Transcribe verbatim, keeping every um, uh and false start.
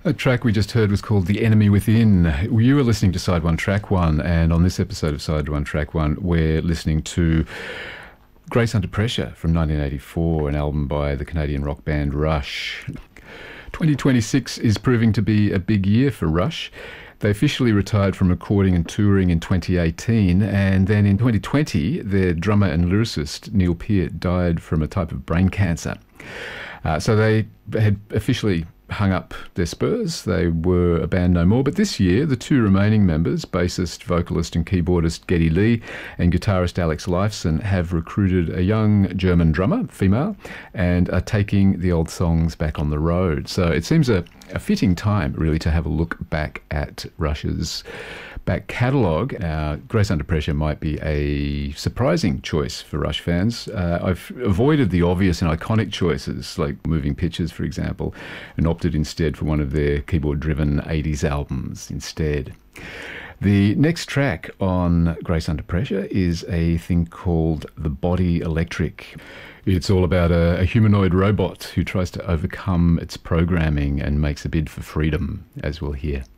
A track we just heard was called The Enemy Within. You were listening to Side One, Track One, and on this episode of Side One, Track One, we're listening to Grace Under Pressure from nineteen eighty-four, an album by the Canadian rock band Rush. twenty twenty-six is proving to be a big year for Rush. They officially retired from recording and touring in twenty eighteen, and then in twenty twenty, their drummer and lyricist, Neil Peart, died from a type of brain cancer. Uh, so they had officially hung up their spurs. They were a band no more. But this year, the two remaining members, bassist, vocalist and keyboardist Geddy Lee and guitarist Alex Lifeson, have recruited a young German drummer, female, and are taking the old songs back on the road. So it seems a, a fitting time, really, to have a look back at Rush's back catalogue. Uh, Grace Under Pressure might be a surprising choice for Rush fans. Uh, I've avoided the obvious and iconic choices, like Moving Pictures, for example, and opted instead for one of their keyboard-driven eighties albums instead. The next track on Grace Under Pressure is a thing called The Body Electric. It's all about a, a humanoid robot who tries to overcome its programming and makes a bid for freedom, as we'll hear.